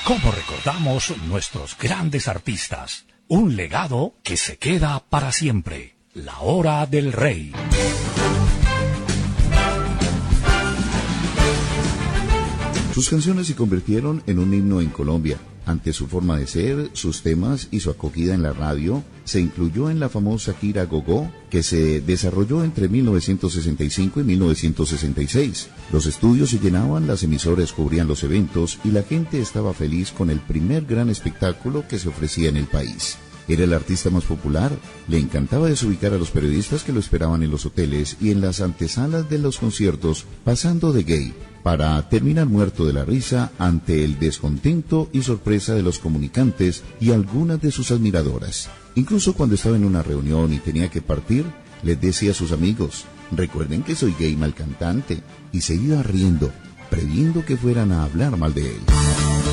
cómo recordamos nuestros grandes artistas. Un legado que se queda para siempre. La Hora del Rey. Sus canciones se convirtieron en un himno en Colombia. Ante su forma de ser, sus temas y su acogida en la radio, se incluyó en la famosa gira Go-Go, que se desarrolló entre 1965 y 1966. Los estudios se llenaban, las emisoras cubrían los eventos y la gente estaba feliz con el primer gran espectáculo que se ofrecía en el país. Era el artista más popular, le encantaba desubicar a los periodistas que lo esperaban en los hoteles y en las antesalas de los conciertos, pasando de gay, para terminar muerto de la risa ante el descontento y sorpresa de los comunicantes y algunas de sus admiradoras. Incluso cuando estaba en una reunión y tenía que partir, les decía a sus amigos: recuerden que soy gay mal cantante, y se iba riendo, previendo que fueran a hablar mal de él.